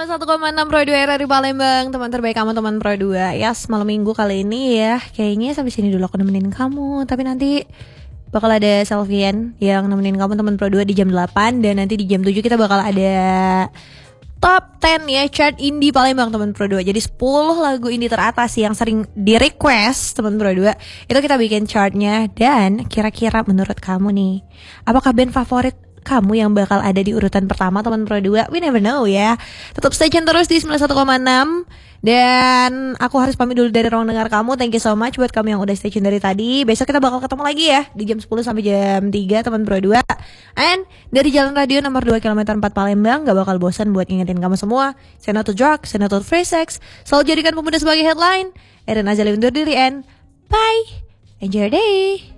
91,6 Pro 2 RRI Palembang. Teman terbaik kamu, teman Pro 2. Yes, malam minggu kali ini ya. Kayaknya sampai sini dulu aku nemenin kamu. Tapi nanti bakal ada Selvian yang nemenin kamu, teman Pro 2 di jam 8. Dan nanti di jam 7 kita bakal ada Top 10 ya, chart indie Palembang, teman Pro 2. Jadi 10 lagu indie teratas yang sering di request teman Pro 2. Itu kita bikin chartnya. Dan kira-kira menurut kamu nih, apakah band favorit kamu yang bakal ada di urutan pertama, teman Pro 2? We never know ya. Tetap stay tune terus di 91,6. Dan aku harus pamit dulu dari ruang dengar kamu. Thank you so much buat kamu yang udah stay tune dari tadi. Besok kita bakal ketemu lagi ya di jam 10 sampai jam 3, teman Pro 2. And dari Jalan Radio nomor 2 km 4 Palembang. Gak bakal bosan buat ngingetin kamu semua. Say no to drugs, say no to free sex. Selalu jadikan pemuda sebagai headline. Eden Azali undur diri and bye. Enjoy your day.